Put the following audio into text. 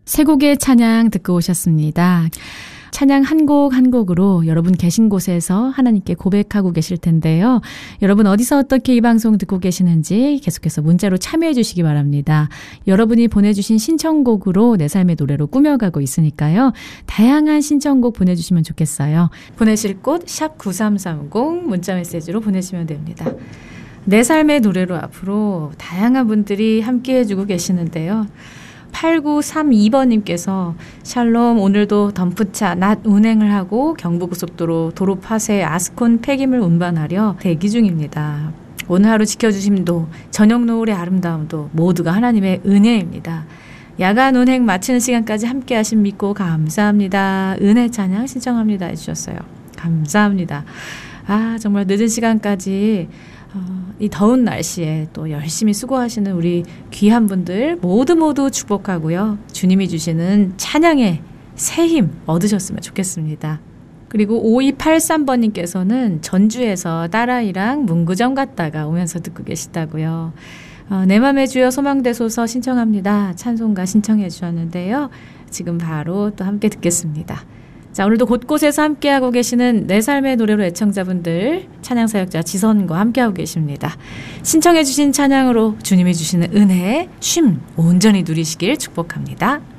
세 곡의 찬양 듣고 오셨습니다. 찬양 한 곡 한 곡으로 여러분 계신 곳에서 하나님께 고백하고 계실 텐데요. 여러분 어디서 어떻게 이 방송 듣고 계시는지 계속해서 문자로 참여해 주시기 바랍니다. 여러분이 보내주신 신청곡으로 내 삶의 노래로 꾸며가고 있으니까요. 다양한 신청곡 보내주시면 좋겠어요. 보내실 곳 샵 9330 문자 메시지로 보내시면 됩니다. 내 삶의 노래로 앞으로 다양한 분들이 함께해 주고 계시는데요. 8932번님께서 샬롬, 오늘도 덤프차 낮 운행을 하고 경부고속도로 도로 파쇄 아스콘 폐기물 운반하려 대기 중입니다. 오늘 하루 지켜주심도 저녁 노을의 아름다움도 모두가 하나님의 은혜입니다. 야간 운행 마치는 시간까지 함께 하신 믿고 감사합니다. 은혜 찬양 신청합니다 해주셨어요. 감사합니다. 정말 늦은 시간까지 이 더운 날씨에 또 열심히 수고하시는 우리 귀한 분들 모두 축복하고요. 주님이 주시는 찬양의 새 힘 얻으셨으면 좋겠습니다. 그리고 5283번님께서는 전주에서 딸아이랑 문구점 갔다가 오면서 듣고 계시다고요. 내 맘에 주여 소망되소서 신청합니다. 찬송가 신청해 주셨는데요. 지금 바로 또 함께 듣겠습니다. 자, 오늘도 곳곳에서 함께하고 계시는 내 삶의 노래로 애청자분들 찬양사역자 지선과 함께하고 계십니다. 신청해 주신 찬양으로 주님이 주시는 은혜, 쉼 온전히 누리시길 축복합니다.